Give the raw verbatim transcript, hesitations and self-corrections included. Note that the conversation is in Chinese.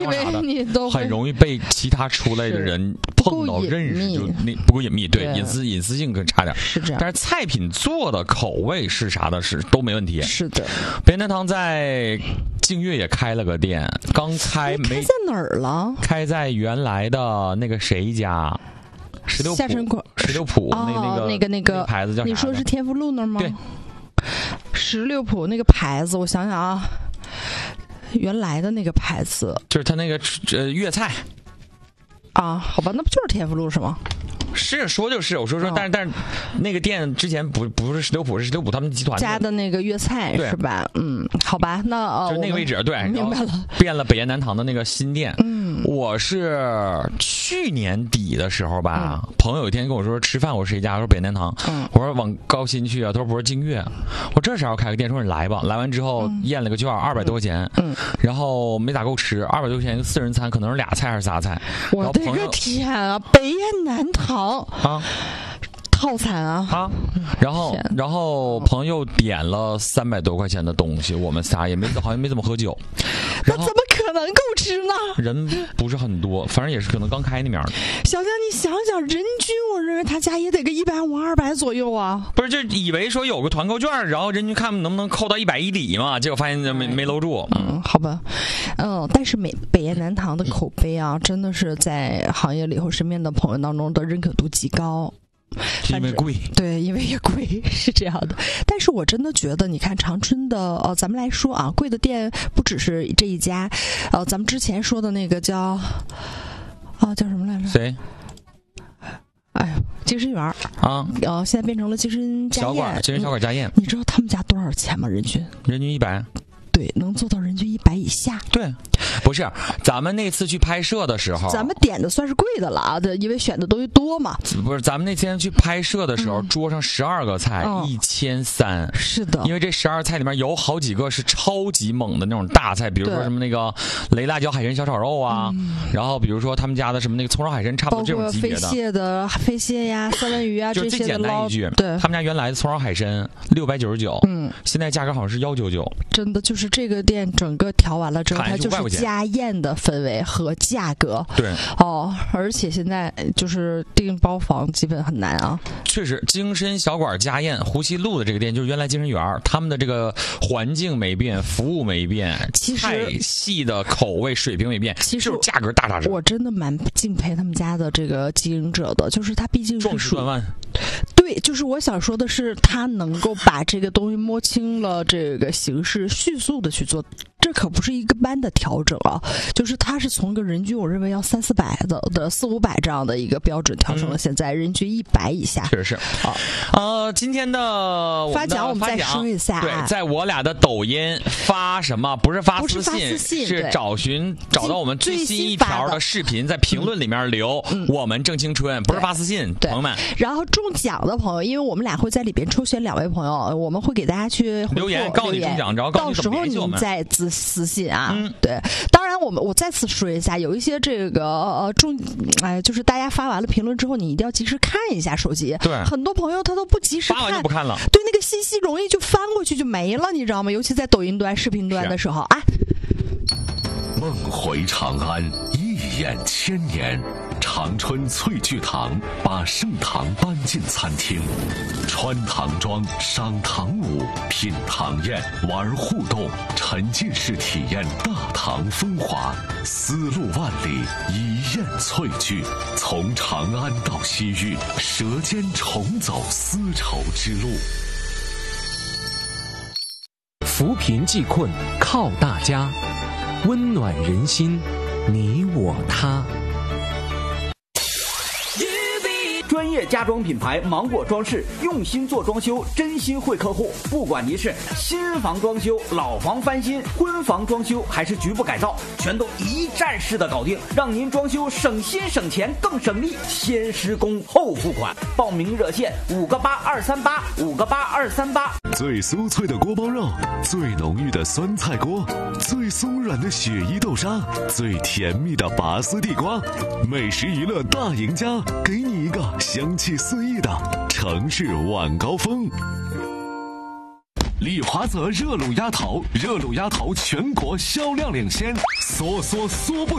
因为你都很容易被其他出来的人碰到认识，就那不够隐秘，对，对隐私隐私性更差点。 是这样。 但是菜品做的口味是啥的是都没问题。 是的。 北南堂在净月也开了个店，刚开没开在哪儿了？ 开在原来的那个谁家。石榴埔，石榴埔、 哦、 那那个那个那个牌子叫啥？ 你说是天福路那儿吗？ 对， 石榴埔那个牌子，我想想啊，原来的那个牌子就是他那个呃粤菜啊，好吧，那不就是天福路是吗？ 是说就是，我说说，哦、但是但是那个店之前不不是石榴埔，是石榴埔他们集团家的那个粤菜是吧？嗯，好吧，那呃， 就是那个位置，对， 明白了， 变了北燕南堂的那个新店。 嗯， 我是去年底的时候吧，嗯、朋友有一天跟我说吃饭，我谁家？我说北南堂。 嗯， 我说往高新去啊，他说不是净月。我这时候开个店，说你来吧。来完之后、嗯、验了个券，二百多块钱。 嗯， 然后没咋够吃，二百多块钱一个四人餐，可能是俩菜还是仨菜。 我的个天啊！北燕南堂啊。 套餐啊啊，然后然后朋友点了三百多块钱的东西，我们仨也没好像没怎么喝酒， 那怎么可能够吃呢？ 人不是很多，反正也是可能刚开那面的。 小江，你想想，人均我认为他家也得个一百五、二百左右啊。 不是，就以为说有个团购券，然后人均看能不能扣到一百一里嘛，结果发现没没搂住。 嗯，好吧，嗯，但是美北燕南堂的口碑啊，真的是在行业里和身边的朋友当中的认可度极高。 因为贵， 对，因为也贵，是这样的。但是我真的觉得，你看长春的，呃，咱们来说啊，贵的店不只是这一家，呃，咱们之前说的那个叫，啊、呃，叫什么来着？ 谁？ 哎呦，精神园啊， 呃，现在变成了精神家宴， 小馆，精神小馆家宴、 嗯。你知道他们家多少钱吗？人均？ 人均一百。 对，能做到人均一百以下。 对，不是，咱们那次去拍摄的时候， 咱们点的算是贵的了啊，因为选的东西多嘛。 不是，咱们那天去拍摄的时候，嗯、桌上十二个菜，一千三。 是的， 因为这十二菜里面有好几个是超级猛的那种大菜，比如说什么那个雷辣椒海参小炒肉啊，嗯、然后比如说他们家的什么那个葱烧海参，差不多这种级别的。 包括飞蟹的飞蟹呀、三文鱼啊这些的。 就最简单一句， 对， 他们家原来的葱烧海参六百九十九， 嗯， 现在价格好像是幺九九。 真的就是这个店整个调完了之后，它就是家宴的氛围和价格。 对， 哦，而且现在就是订包房基本很难啊。 确实，精神小馆家宴湖西路的这个店就是原来精神园，他们的这个环境没变，服务没变， 其实菜系的口味水平没变， 其实就是价格大打折。 我真的蛮敬佩他们家的这个经营者的，就是他毕竟是壮士断腕。 对，就是我想说的是，他能够把这个东西摸清了这个形式，迅速的去做，这可不是一个般的调整啊！就是他是从一个人均我认为要三四百的的四五百这样的一个标准，调成了现在人均一百以下。 确实是啊，呃，今天的发奖我们再说一下， 对，在我俩的抖音发什么？不是发私信， 不是发私信是找寻找到我们最新一条的视频，在评论里面留“我们郑青春”，不是发私信，朋友们。 然后中奖的朋友，因为我们俩会在里边抽选两位朋友，我们会给大家去留言，告诉你中奖，然后到时候你再私私信啊。嗯，对。当然，我们我再次说一下，有一些这个呃中，哎，就是大家发完了评论之后，你一定要及时看一下手机。 对， 很多朋友他都不及时看， 发完就不看了。 对，那个信息容易就翻过去就没了，你知道吗？尤其在抖音端、视频端的时候啊。 梦回长安，一眼千年。长春翠聚堂把盛唐搬进餐厅，穿唐装，赏唐舞，品唐宴，玩互动，沉浸式体验大唐风华。丝路万里，一宴翠聚，从长安到西域，舌尖重走丝绸之路。 扶贫济困靠大家，温暖人心，你我他。 专业家装品牌芒果装饰，用心做装修，真心惠客户。不管您是新房装修、老房翻新、婚房装修，还是局部改造，全都一站式的搞定，让您装修省心省钱更省力。先施工后付款，报名热线五个八二三八五个八二三八。 最酥脆的锅包肉，最浓郁的酸菜锅，最松软的雪衣豆沙，最甜蜜的拔丝地瓜。美食娱乐大赢家，给你一个香气四溢的城市晚高峰。李华泽热卤鸭头，热卤鸭头全国销量领先，缩缩缩不